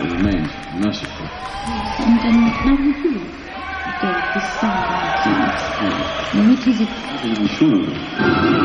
he remained merciful. Yes, and how who gave this sign? Yes. What is it? I'm not even sure.